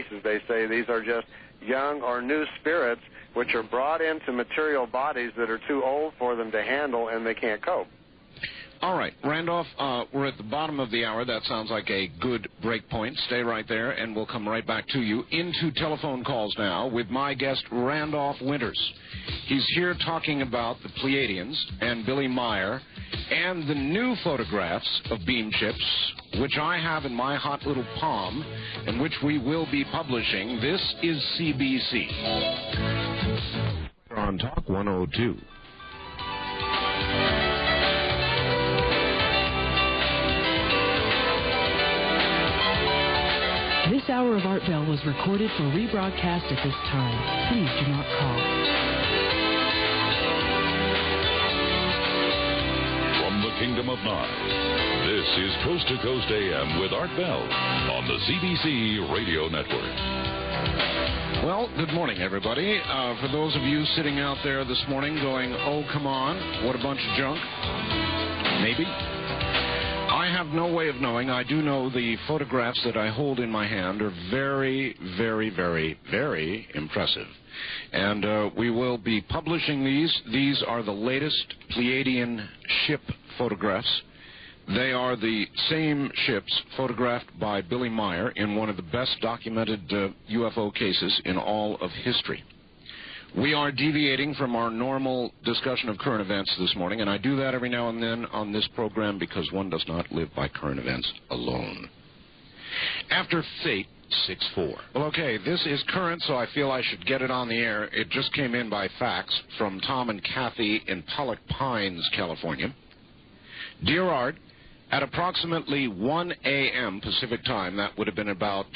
cases, they say these are just young or new spirits which are brought into material bodies that are too old for them to handle and they can't cope. All right, Randolph, we're at the bottom of the hour. That sounds like a good break point. Stay right there, and we'll come right back to you. Into telephone calls now with my guest, Randolph Winters. He's here talking about the Pleiadians and Billy Meier and the new photographs of beam ships, which I have in my hot little palm, and which we will be publishing. This is CBC. On Talk 102. This hour of Art Bell was recorded for rebroadcast at this time. Please do not call. From the Kingdom of Nine, this is Coast to Coast AM with Art Bell on the CBC Radio Network. Well, good morning, everybody. For those of you sitting out there this morning going, oh, come on, what a bunch of junk, maybe. I have no way of knowing. I do know the photographs that I hold in my hand are very, very, very, very impressive. And we will be publishing these. These are the latest Pleiadian ship photographs. They are the same ships photographed by Billy Meier in one of the best documented UFO cases in all of history. We are deviating from our normal discussion of current events this morning, and I do that every now and then on this program because one does not live by current events alone. After Fate 6-4. Well, okay, this is current, so I feel I should get it on the air. It just came in by fax from Tom and Kathy in Pollock Pines, California. Dear Art, at approximately 1 a.m. Pacific time, that would have been about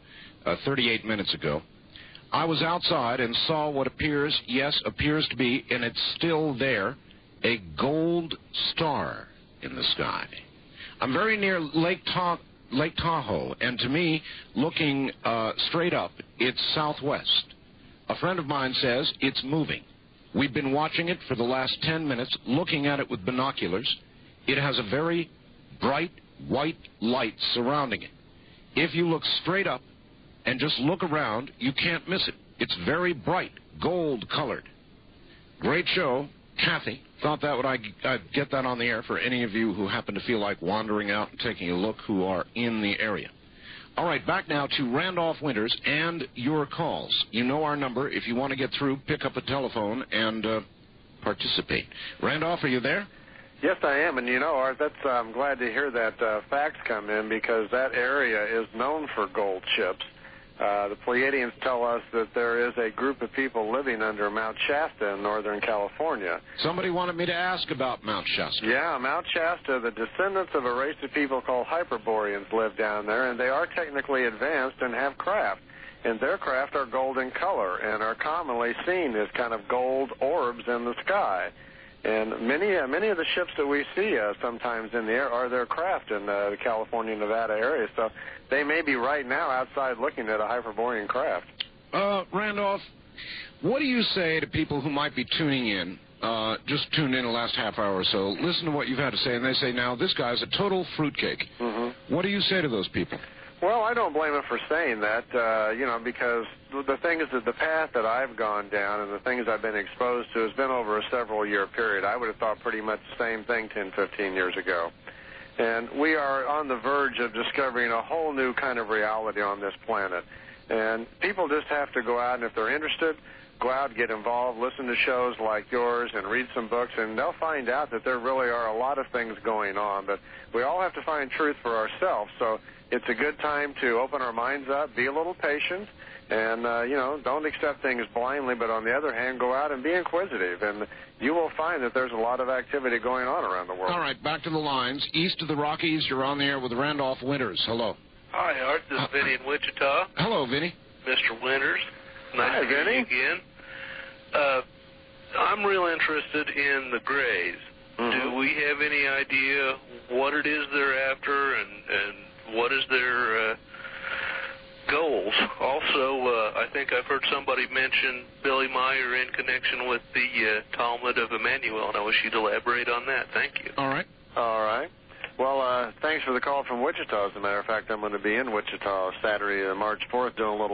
38 minutes ago, I was outside and saw what appears to be, and it's still there, a gold star in the sky. I'm very near Lake Tahoe, and to me, looking straight up, it's southwest. A friend of mine says it's moving. We've been watching it for the last 10 minutes, looking at it with binoculars. It has a very bright white light surrounding it. If you look straight up and just look around, you can't miss it. It's very bright, gold-colored. Great show. Kathy, thought that I'd get that on the air for any of you who happen to feel like wandering out and taking a look who are in the area. All right, back now to Randolph Winters and your calls. You know our number. If you want to get through, pick up a telephone and participate. Randolph, are you there? Yes, I am, and you know, Art, I'm glad to hear that fax come in because that area is known for gold ships. The Pleiadians tell us that there is a group of people living under Mount Shasta in Northern California. Somebody wanted me to ask about Mount Shasta. Yeah, Mount Shasta, the descendants of a race of people called Hyperboreans live down there, and they are technically advanced and have craft. And their craft are gold in color and are commonly seen as kind of gold orbs in the sky. And many of the ships that we see sometimes in the air are their craft in the California-Nevada area. So they may be right now outside looking at a Hyperborean craft. Randolph, what do you say to people who might be tuning in, just tuned in the last half hour or so, listen to what you've had to say, and they say, now, this guy's a total fruitcake. Mm-hmm. What do you say to those people? Well, I don't blame him for saying that, because the thing is that the path that I've gone down and the things I've been exposed to has been over a several-year period. I would have thought pretty much the same thing 10, 15 years ago. And we are on the verge of discovering a whole new kind of reality on this planet. And people just have to go out, and if they're interested, go out, get involved, listen to shows like yours, and read some books, and they'll find out that there really are a lot of things going on. But we all have to find truth for ourselves. So it's a good time to open our minds up, be a little patient, and, don't accept things blindly, but on the other hand, go out and be inquisitive. And you will find that there's a lot of activity going on around the world. All right, back to the lines. East of the Rockies, you're on the air with Randolph Winters. Hello. Hi, Art. This is Vinny in Wichita. Hello, Vinny. Mr. Winters. Hi, Nice to hear Vinny. you again. I'm real interested in the Greys. Mm-hmm. Do we have any idea what it is they're after and what is their goals? Also, I think I've heard somebody mention Billy Meier in connection with the Talmud of Emmanuel, and I wish you'd elaborate on that. Thank you. All right. All right. Well, thanks for the call from Wichita. As a matter of fact, I'm going to be in Wichita Saturday, March 4th, doing a little